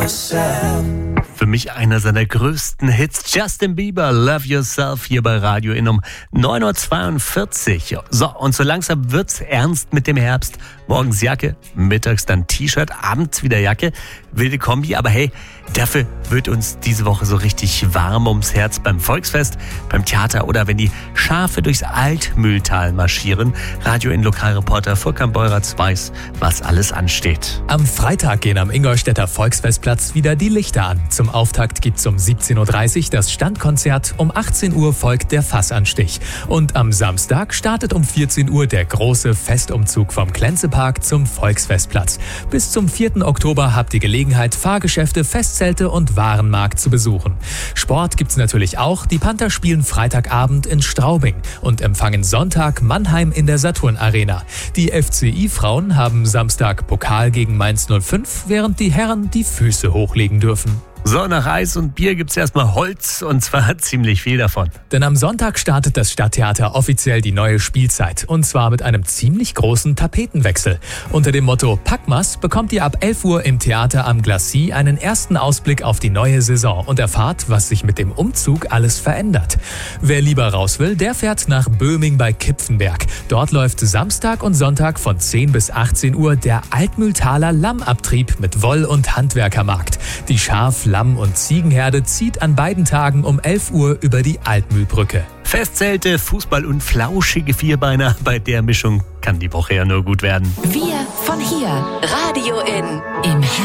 yourself. Für mich einer seiner größten Hits, Justin Bieber, Love Yourself, hier bei Radio In um 9.42 Uhr. So, und so langsam wird's ernst mit dem Herbst. Morgens Jacke, mittags dann T-Shirt, abends wieder Jacke. Wilde Kombi, aber hey, dafür wird uns diese Woche so richtig warm ums Herz beim Volksfest, beim Theater oder wenn die Schafe durchs Altmühltal marschieren. Radio In Lokalreporter Furkan Beuratz weiß, was alles ansteht. Am Freitag gehen am Ingolstädter Volksfestplatz wieder die Lichter an. Zum Auftakt gibt's um 17.30 Uhr das Standkonzert, um 18 Uhr folgt der Fassanstich. Und am Samstag startet um 14 Uhr der große Festumzug vom Klenzepark zum Volksfestplatz. Bis zum 4. Oktober habt ihr Gelegenheit, Fahrgeschäfte, Festzelte und Warenmarkt zu besuchen. Sport gibt's natürlich auch. Die Panther spielen Freitagabend in Straubing und empfangen Sonntag Mannheim in der Saturn Arena. Die FCI-Frauen haben Samstag Pokal gegen Mainz 05, während die Herren die Füße hochlegen dürfen. So, nach Eis und Bier gibt's erstmal Holz und zwar ziemlich viel davon. Denn am Sonntag startet das Stadttheater offiziell die neue Spielzeit. Und zwar mit einem ziemlich großen Tapetenwechsel. Unter dem Motto Packmas bekommt ihr ab 11 Uhr im Theater am Glacis einen ersten Ausblick auf die neue Saison und erfahrt, was sich mit dem Umzug alles verändert. Wer lieber raus will, der fährt nach Böhming bei Kipfenberg. Dort läuft Samstag und Sonntag von 10 bis 18 Uhr der Altmühltaler Lammabtrieb mit Woll- und Handwerkermarkt. Die Schaf-, Lamm- und Ziegenherde zieht an beiden Tagen um 11 Uhr über die Altmühlbrücke. Festzelte, Fußball und flauschige Vierbeiner. Bei der Mischung kann die Woche ja nur gut werden. Wir von hier. Radio In. Im